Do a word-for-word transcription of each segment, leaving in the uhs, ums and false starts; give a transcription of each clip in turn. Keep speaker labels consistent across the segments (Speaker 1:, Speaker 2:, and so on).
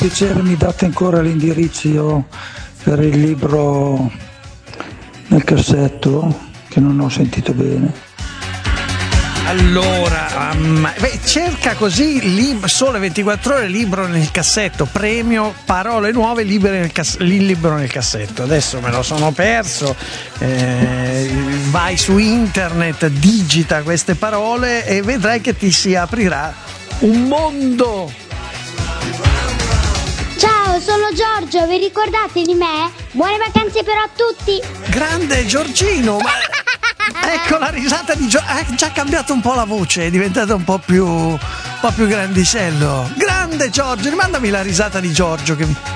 Speaker 1: piacere mi date ancora l'indirizzo per il libro nel cassetto, che non ho sentito bene.
Speaker 2: Allora, um, beh, cerca così lib- Sole ventiquattro ore, libro nel cassetto, premio parole nuove, libere nel cas- il libro nel cassetto. Adesso me lo sono perso. Eh, vai su internet, digita queste parole e vedrai che ti si aprirà un mondo.
Speaker 3: Ciao, sono Giorgio, vi ricordate di me? Buone vacanze però a tutti!
Speaker 2: Grande Giorgino, ma ecco la risata di Giorgio, ha già cambiato un po' la voce, è diventato un po' più un po' più grandicello. Grande Giorgio, rimandami la risata di Giorgio che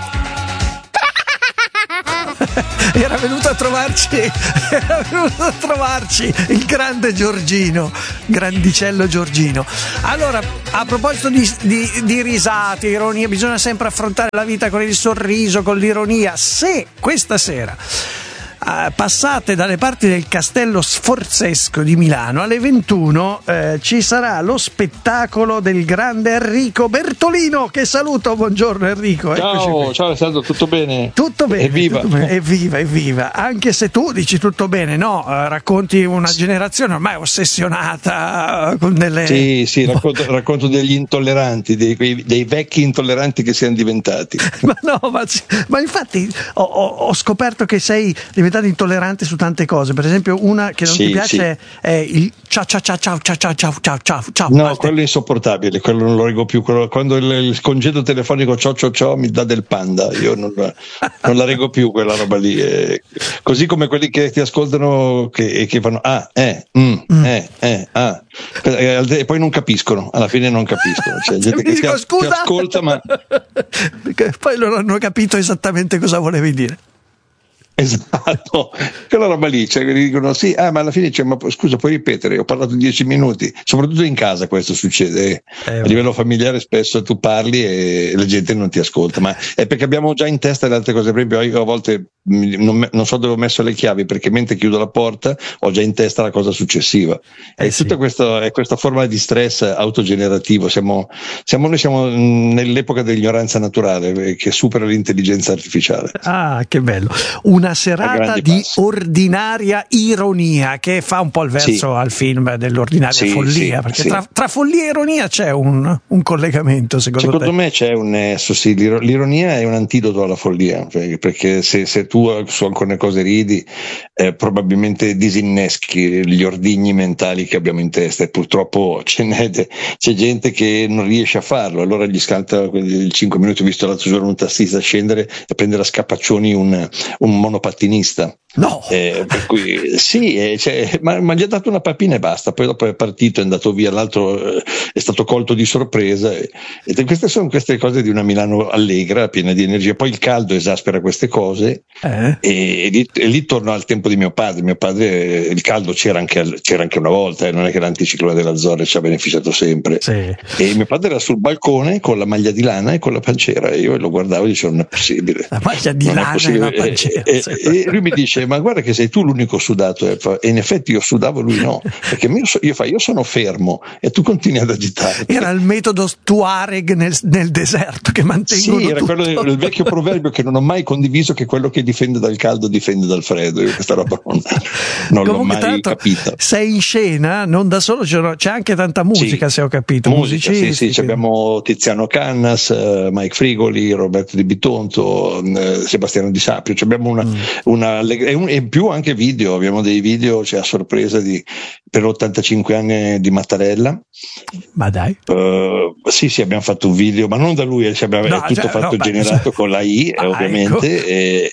Speaker 2: era venuto a trovarci era venuto a trovarci il grande Giorgino, grandicello Giorgino. Allora, a proposito di, di, di risate, ironia, bisogna sempre affrontare la vita con il sorriso, con l'ironia. Se questa sera Uh, passate dalle parti del Castello Sforzesco di Milano alle ventuno, eh, ci sarà lo spettacolo del grande Enrico Bertolino, che saluto. Buongiorno Enrico.
Speaker 4: Ciao, ciao Alessandro, tutto bene?
Speaker 2: Tutto bene,
Speaker 4: evviva.
Speaker 2: Tutto bene, evviva, evviva. Anche se tu dici tutto bene, no? Uh, racconti una generazione ormai ossessionata uh, con delle...
Speaker 4: Sì, sì, racconto, racconto degli intolleranti, dei, dei vecchi intolleranti che siamo diventati.
Speaker 2: ma no, ma, ma infatti ho, ho, ho scoperto che sei diventato intollerante su tante cose. Per esempio, una che non
Speaker 4: sì,
Speaker 2: ti piace
Speaker 4: sì.
Speaker 2: è il ciao ciao ciao ciao ciao ciao ciao ciao ciao ciao.
Speaker 4: No, basta. Quello è insopportabile, quello non lo reggo più. Quello, quando il, il congedo telefonico ciao ciao ciao mi dà del panda, io non, non la reggo più quella roba lì. Eh, così come quelli che ti ascoltano che, che fanno ah, eh, mm, mm. eh, eh, ah. E poi non capiscono, alla fine non capiscono. C'è gente che
Speaker 2: dico,
Speaker 4: ti,
Speaker 2: scusa?
Speaker 4: ti ascolta, ma
Speaker 2: poi non hanno capito esattamente cosa volevi dire.
Speaker 4: Esatto, quella roba lì, cioè, dicono sì, ah, ma alla fine c'è, ma scusa, puoi ripetere, ho parlato dieci minuti, soprattutto in casa questo succede, eh, a livello familiare spesso tu parli e la gente non ti ascolta, ma è perché abbiamo già in testa le altre cose. Per esempio io a volte non, non so dove ho messo le chiavi, perché mentre chiudo la porta ho già in testa la cosa successiva.
Speaker 2: Eh,
Speaker 4: e
Speaker 2: sì.
Speaker 4: tutta questa, è questa forma di stress autogenerativo, siamo, siamo, noi siamo nell'epoca dell'ignoranza naturale che supera l'intelligenza artificiale.
Speaker 2: Ah, che bello. Una serata di passi. Ordinaria ironia, che fa un po' il verso sì. al film dell'ordinaria sì, follia, sì, perché sì. Tra, tra follia e ironia c'è un, un collegamento, secondo,
Speaker 4: secondo
Speaker 2: te?
Speaker 4: me c'è un nesso, sì. L'ironia è un antidoto alla follia, perché se, se tu su alcune cose ridi eh, probabilmente disinneschi gli ordigni mentali che abbiamo in testa, e purtroppo ce n'è de, c'è gente che non riesce a farlo, allora gli scatta il cinque minuti. Ho visto l'altro giorno un tassista scendere e prendere a scapaccioni un, un monopattinista.
Speaker 2: No.
Speaker 4: Eh, per cui sì, eh, cioè, ma, ma gli ha dato una papina e basta. Poi dopo è partito, è andato via, l'altro eh, è stato colto di sorpresa. E, e queste sono queste cose di una Milano allegra, piena di energia. Poi il caldo esaspera queste cose, eh. e, e, lì, e lì torno al tempo di mio padre. Mio padre, il caldo c'era anche, c'era anche una volta, eh, non è che l'anticiclone dell'Azzorre ci ha beneficiato sempre.
Speaker 2: Sì.
Speaker 4: E mio padre era sul balcone con la maglia di lana e con la panciera, e io lo guardavo e dicevo non è possibile.
Speaker 2: La maglia di
Speaker 4: non
Speaker 2: lana e la panciera.
Speaker 4: E, e, e lui mi dice ma guarda che sei tu l'unico sudato, e in effetti io sudavo, lui no, perché io, so, io, fa, io sono fermo e tu continui ad agitare.
Speaker 2: Era il metodo Tuareg nel, nel deserto che mantengono
Speaker 4: sì, era
Speaker 2: tutto.
Speaker 4: quello del vecchio proverbio che non ho mai condiviso, che quello che difende dal caldo difende dal freddo. Io questa roba non, non l'ho mai capita.
Speaker 2: Sei in scena, non da solo, c'è, c'è anche tanta musica,
Speaker 4: sì.
Speaker 2: se ho capito.
Speaker 4: Musica, sì, sì,
Speaker 2: che...
Speaker 4: abbiamo Tiziano Cannas, uh, Mike Frigoli, Roberto Di Bitonto, uh, Sebastiano Di Sapio. Abbiamo una, mm. una e, un, e più anche video, abbiamo dei video, cioè a sorpresa di, per ottantacinque anni di Mattarella.
Speaker 2: Ma dai.
Speaker 4: Uh, sì, sì, abbiamo fatto un video, ma non da lui, cioè, abbiamo, no, è tutto cioè, fatto no, generato beh, con la I, ah, ovviamente, ecco. e,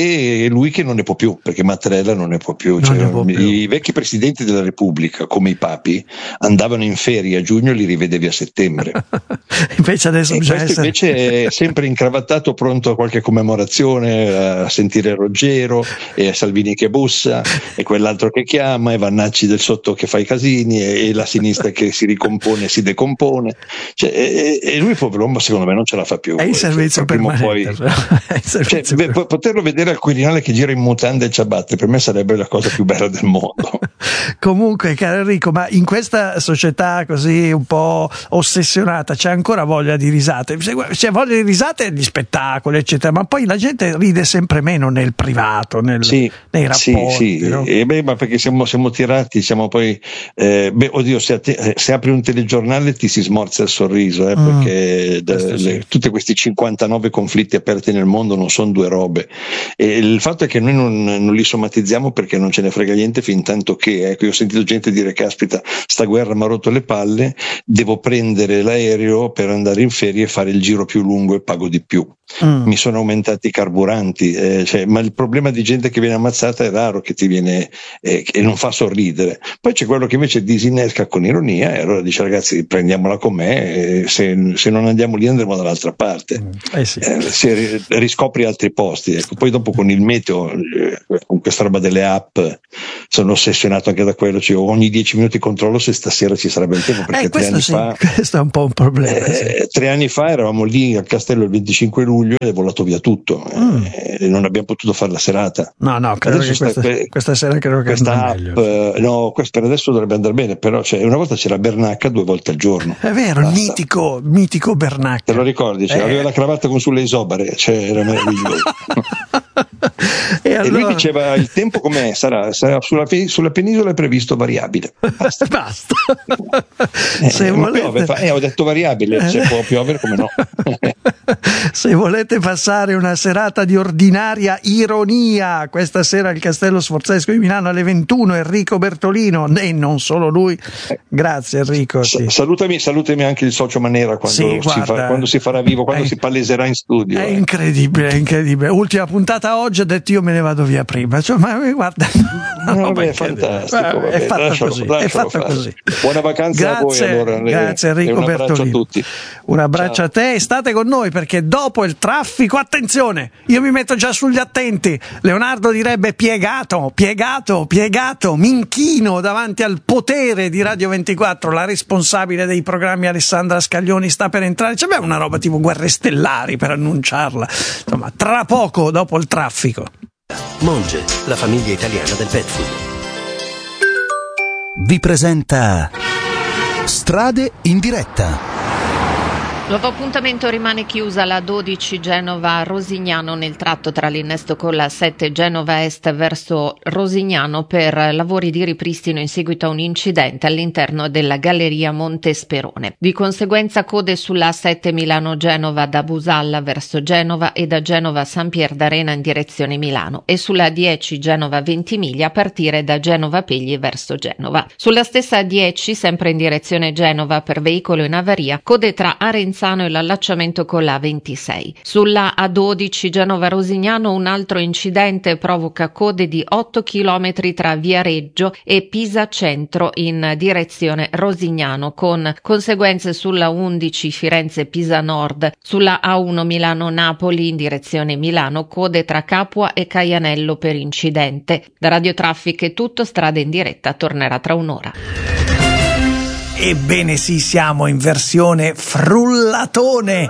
Speaker 4: e lui che non ne può più, perché Mattarella non ne può più. Cioè, può più. I vecchi presidenti della Repubblica, come i papi, andavano in ferie a giugno e li rivedevi a settembre.
Speaker 2: Invece adesso
Speaker 4: e
Speaker 2: bisogna
Speaker 4: questo
Speaker 2: essere...
Speaker 4: invece è sempre incravattato, pronto a qualche commemorazione, a sentire Ruggero e Salvini che bussa e quell'altro che chiama e Vannacci del sotto che fa i casini e, e la sinistra che si ricompone e si decompone, cioè, e, e lui pover'uomo secondo me non ce la fa più.
Speaker 2: È in servizio
Speaker 4: cioè, permanente. Poi,
Speaker 2: è in servizio
Speaker 4: cioè,
Speaker 2: per...
Speaker 4: poterlo vedere al Quirinale che gira in mutande e ciabatte per me sarebbe la cosa più bella del mondo.
Speaker 2: Comunque, caro Enrico, ma in questa società così un po' ossessionata c'è ancora voglia di risate? C'è voglia di risate negli spettacoli, eccetera, ma poi la gente ride sempre meno nel privato, nel,
Speaker 4: sì,
Speaker 2: nei rapporti.
Speaker 4: Sì, sì.
Speaker 2: No?
Speaker 4: E beh, ma perché siamo, siamo tirati, siamo poi, eh, beh, oddio, se, se apri un telegiornale ti si smorza il sorriso, eh,
Speaker 2: mm,
Speaker 4: perché le,
Speaker 2: sì.
Speaker 4: tutti questi cinquantanove conflitti aperti nel mondo non sono due robe. E il fatto è che noi non, non li somatizziamo perché non ce ne frega niente fin tanto che, ecco, io ho sentito gente dire caspita, sta guerra mi ha rotto le palle, devo prendere l'aereo per andare in ferie e fare il giro più lungo e pago di più. Mm. Mi sono aumentati i carburanti, eh, cioè, ma il problema di gente che viene ammazzata è raro che ti viene eh, e non fa sorridere. Poi c'è quello che invece disinnesca con ironia e allora dice ragazzi prendiamola con me, eh, se, se non andiamo lì andremo dall'altra parte. Mm. Eh sì. eh, se riscopri altri posti, ecco. Poi dopo con il meteo, eh, con questa roba delle app sono ossessionato anche da quello, cioè, ogni dieci minuti controllo se stasera ci sarebbe il tempo perché
Speaker 2: eh,
Speaker 4: tre anni
Speaker 2: sì,
Speaker 4: fa
Speaker 2: questo è un po' un problema.
Speaker 4: eh,
Speaker 2: sì.
Speaker 4: tre anni fa eravamo lì al castello il venticinque luglio ed è volato via tutto mm. e non abbiamo potuto fare la serata.
Speaker 2: No, no, credo che questa, sta, questa sera credo che
Speaker 4: questa app,
Speaker 2: meglio.
Speaker 4: no, questo per adesso dovrebbe andare bene, però cioè, una volta c'era Bernacca due volte al giorno.
Speaker 2: È vero, il mitico, mitico Bernacca.
Speaker 4: Te lo ricordi? Cioè, eh. Aveva la cravatta con sulle isobare, cioè, era meraviglioso. E, allora... e lui diceva il tempo com'è? Sarà, sarà sulla, sulla penisola è previsto variabile. Basta.
Speaker 2: Basta.
Speaker 4: Eh,
Speaker 2: Se volete...
Speaker 4: piove, fa... eh, ho detto variabile, se può piovere come no.
Speaker 2: Se volete passare una serata di ordinaria ironia, questa sera al Castello Sforzesco di Milano alle ventuno, Enrico Bertolino, e non solo lui. Grazie Enrico. Sì.
Speaker 4: Salutami, salutami anche il socio Manera quando,
Speaker 2: sì,
Speaker 4: si,
Speaker 2: guarda,
Speaker 4: fa, quando si farà vivo, quando è, si paleserà in studio.
Speaker 2: È
Speaker 4: eh.
Speaker 2: incredibile, è incredibile. Ultima puntata oggi, ho detto io me ne vado via prima. Cioè, ma guarda,
Speaker 4: no, no, vabbè, è fantastico. Vabbè,
Speaker 2: è fatto
Speaker 4: lascialo,
Speaker 2: così.
Speaker 4: Lascialo
Speaker 2: è fatto
Speaker 4: fare.
Speaker 2: così.
Speaker 4: Buona vacanza
Speaker 2: grazie,
Speaker 4: a voi allora.
Speaker 2: Grazie Enrico
Speaker 4: un
Speaker 2: Bertolino.
Speaker 4: abbraccio a tutti.
Speaker 2: Un abbraccio
Speaker 4: Ciao.
Speaker 2: a te e state con noi perché dopo il traffico, attenzione, io mi metto già sugli attenti. Leonardo direbbe piegato, piegato, piegato, minchino davanti al potere di Radio ventiquattro. La responsabile dei programmi Alessandra Scaglioni sta per entrare. C'è una roba tipo Guerre Stellari per annunciarla. Insomma, tra poco dopo il traffico.
Speaker 5: Monge, la famiglia italiana del pet food, vi presenta Strade in diretta.
Speaker 6: Nuovo appuntamento, rimane chiusa la dodici Genova-Rosignano nel tratto tra l'innesto con la sette Genova Est verso Rosignano per lavori di ripristino in seguito a un incidente all'interno della galleria Montesperone. Di conseguenza code sulla sette Milano-Genova da Busalla verso Genova e da Genova San Pier d'Arena in direzione Milano e sulla dieci Genova-Ventimiglia a partire da Genova Pegli verso Genova. Sulla stessa dieci, sempre in direzione Genova per veicolo in avaria, code tra Arenzano e l'allacciamento con la ventisei. Sulla A dodici Genova-Rosignano un altro incidente provoca code di otto chilometri tra Viareggio e Pisa Centro in direzione Rosignano, con conseguenze sulla undici Firenze-Pisa Nord. Sulla A uno Milano-Napoli in direzione Milano, code tra Capua e Caianello per incidente. Da Radio Traffic è tutto, Strade in diretta tornerà tra un'ora.
Speaker 2: Ebbene sì, siamo in versione frullatone.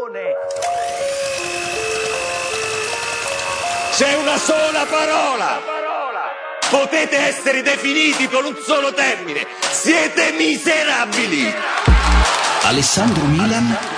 Speaker 7: C'è una sola parola. Potete essere definiti con un solo termine. Siete miserabili.
Speaker 5: Alessandro Milan